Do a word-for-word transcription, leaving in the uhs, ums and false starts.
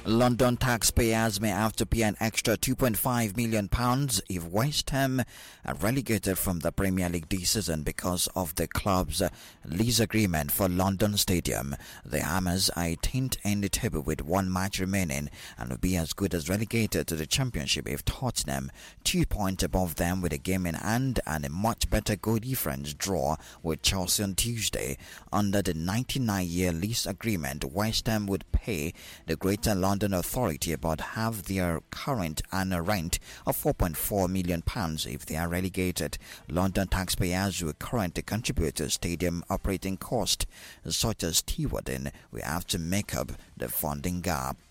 London taxpayers may have to pay an extra two point five million pounds if West Ham are relegated from the Premier League this season because of the club's lease agreement for London Stadium. The Hammers are eighteenth in the table with one match remaining and will be as good as relegated to the Championship if Tottenham, two points above them with a game in hand and a much better goal difference, draw with Chelsea on Tuesday. Under the ninety-nine year lease agreement, West Ham would pay the Greater London Authority about half their current annual rent of four point four million pounds if they are relegated. London taxpayers who currently contribute to stadium operating costs, such as stewarding, will have to make up the funding gap.